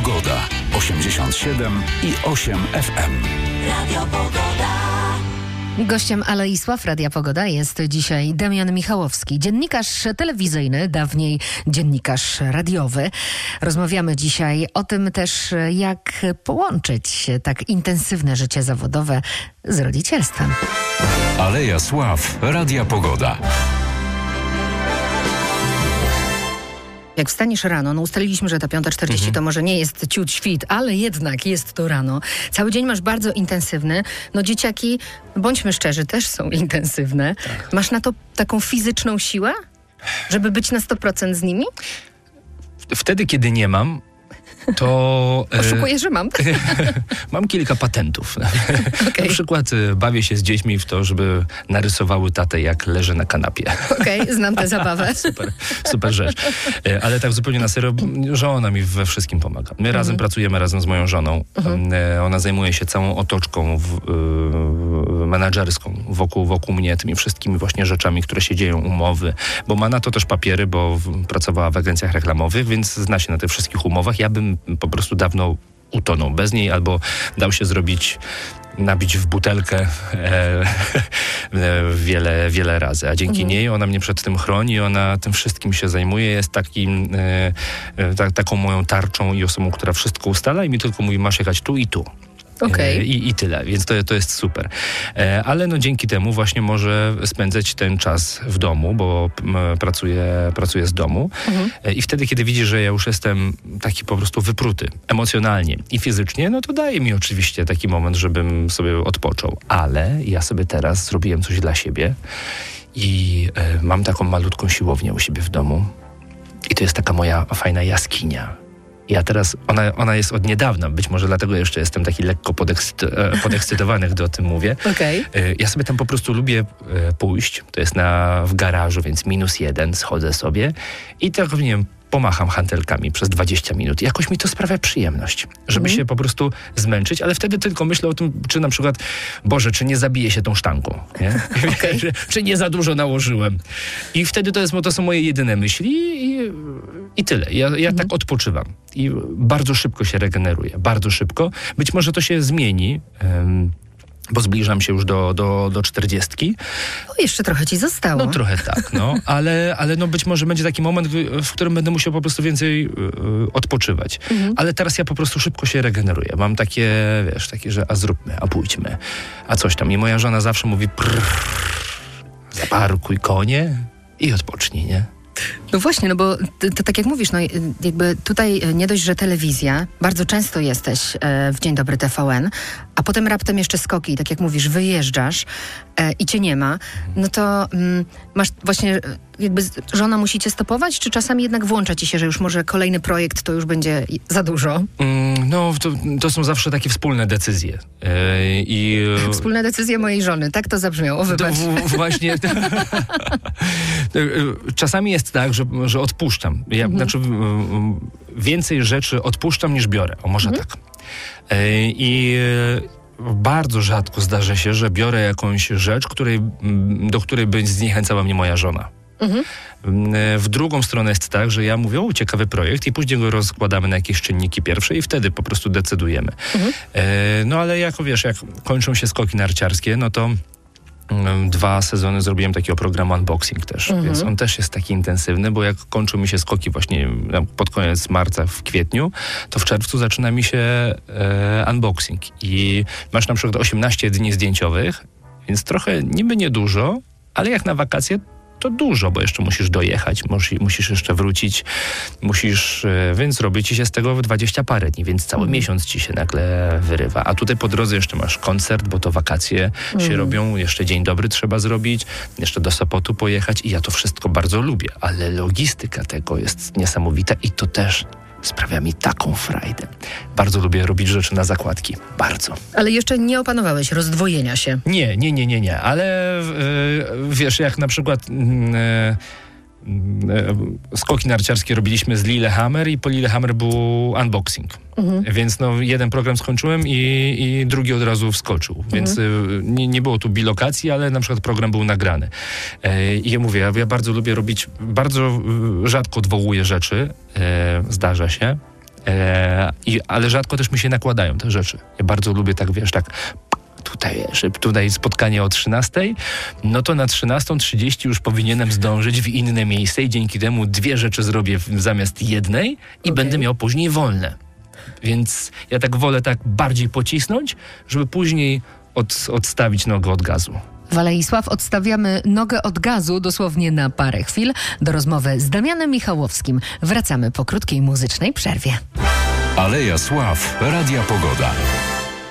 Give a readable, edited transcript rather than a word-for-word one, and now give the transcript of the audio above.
Pogoda. 87,8 FM. Radio Pogoda. Gościem Aloisław Radia Pogoda jest dzisiaj Damian Michałowski, dziennikarz telewizyjny, dawniej dziennikarz radiowy. Rozmawiamy dzisiaj o tym też, jak połączyć tak intensywne życie zawodowe z rodzicielstwem. Aleja Sław, Radia Pogoda. Jak wstaniesz rano, no ustaliliśmy, że ta 5:40 to może nie jest ciut świt, ale jednak jest to rano. Cały dzień masz bardzo intensywny. No dzieciaki, bądźmy szczerzy, też są intensywne. Tak. Masz na to taką fizyczną siłę, żeby być na 100% z nimi? Wtedy, kiedy nie mam, to... Oszukuję, że mam. Mam kilka patentów. Okay. Na przykład bawię się z dziećmi w to, żeby narysowały tatę, jak leży na kanapie. Okej, znam tę zabawę. Super rzecz. Ale tak zupełnie na serio, żona mi we wszystkim pomaga. My razem pracujemy, razem z moją żoną. Ona zajmuje się całą otoczką menadżerską wokół mnie, tymi wszystkimi właśnie rzeczami, które się dzieją, umowy, bo ma na to też papiery, bo pracowała w agencjach reklamowych, więc zna się na tych wszystkich umowach. Ja bym po prostu dawno utonął bez niej, albo dał się nabić w butelkę wiele razy. A dzięki niej ona mnie przed tym chroni, ona tym wszystkim się zajmuje, jest taką moją tarczą i osobą, która wszystko ustala i mi tylko mówi, masz jechać tu i tu. Okay. I tyle, więc to jest super. Ale no dzięki temu właśnie może spędzać ten czas w domu, bo pracuję z domu i wtedy, kiedy widzi, że ja już jestem taki po prostu wypruty emocjonalnie i fizycznie, no to daje mi oczywiście taki moment, żebym sobie odpoczął. Ale ja sobie teraz zrobiłem coś dla siebie i mam taką malutką siłownię u siebie w domu i to jest taka moja fajna jaskinia. Ja teraz, ona jest od niedawna, być może dlatego jeszcze jestem taki lekko podekscytowany, gdy o tym mówię. Okay. Ja sobie tam po prostu lubię pójść, to jest w garażu, więc -1, schodzę sobie i tak, nie wiem, pomacham hantelkami przez 20 minut. Jakoś mi to sprawia przyjemność, żeby się po prostu zmęczyć, ale wtedy tylko myślę o tym, czy na przykład, Boże, czy nie zabiję się tą sztangą, nie? Okay. czy nie za dużo nałożyłem. I wtedy to są moje jedyne myśli i tyle. Ja tak odpoczywam i bardzo szybko się regeneruję, bardzo szybko. Być może to się zmieni, bo zbliżam się już do 40. O, jeszcze trochę ci zostało. No trochę tak, no. Ale no być może będzie taki moment, w którym będę musiał po prostu więcej odpoczywać. Ale teraz ja po prostu szybko się regeneruję. Mam takie, że a zróbmy, a pójdźmy, a coś tam. I moja żona zawsze mówi zaparkuj konie i odpocznij, nie? No właśnie, no bo to tak jak mówisz, no jakby tutaj nie dość, że telewizja, bardzo często jesteś w Dzień Dobry TVN, a potem raptem jeszcze skoki, tak jak mówisz, wyjeżdżasz i cię nie ma, no to masz właśnie, jakby żona musi cię stopować, czy czasami jednak włącza ci się, że już może kolejny projekt to już będzie za dużo? No, to są zawsze takie wspólne decyzje. Wspólne decyzje mojej żony, tak to zabrzmiało, wybacz. Właśnie. Czasami jest tak, że odpuszczam. Ja więcej rzeczy odpuszczam niż biorę. O, może tak. I bardzo rzadko zdarza się, że biorę jakąś rzecz, do której by zniechęcała mnie moja żona. W drugą stronę jest tak, że ja mówię, ciekawy projekt i później go rozkładamy na jakieś czynniki pierwsze i wtedy po prostu decydujemy. No ale jak kończą się skoki narciarskie, no to 2 sezony zrobiłem takiego programu unboxing też, więc on też jest taki intensywny, bo jak kończą mi się skoki właśnie pod koniec marca, w kwietniu, to w czerwcu zaczyna mi się unboxing i masz na przykład 18 dni zdjęciowych, więc trochę niby niedużo, ale jak na wakacje to dużo, bo jeszcze musisz dojechać, musisz jeszcze wrócić, więc robi ci się z tego 20 parę dni, więc cały miesiąc ci się nagle wyrywa. A tutaj po drodze jeszcze masz koncert, bo to wakacje się robią, jeszcze Dzień Dobry trzeba zrobić, jeszcze do Sopotu pojechać i ja to wszystko bardzo lubię, ale logistyka tego jest niesamowita i to też sprawia mi taką frajdę. Bardzo lubię robić rzeczy na zakładki. Bardzo. Ale jeszcze nie opanowałeś rozdwojenia się. Nie. Ale jak na przykład skoki narciarskie robiliśmy z Lillehammer i po Lillehammer był unboxing. Więc jeden program skończyłem i drugi od razu wskoczył. Więc nie było tu bilokacji, ale na przykład program był nagrany. I ja mówię, ja bardzo lubię robić, bardzo rzadko odwołuję rzeczy, zdarza się, Ale rzadko też mi się nakładają te rzeczy. Ja bardzo lubię tak, wiesz, tak tutaj spotkanie o 13:00, no to na 13:30 już powinienem zdążyć w inne miejsce i dzięki temu 2 rzeczy zrobię zamiast jednej i będę miał później wolne. Więc ja tak wolę tak bardziej pocisnąć, żeby później odstawić nogę od gazu. Waleisław, odstawiamy nogę od gazu dosłownie na parę chwil do rozmowy z Damianem Michałowskim. Wracamy po krótkiej muzycznej przerwie. Aleja Sław, Radia Pogoda.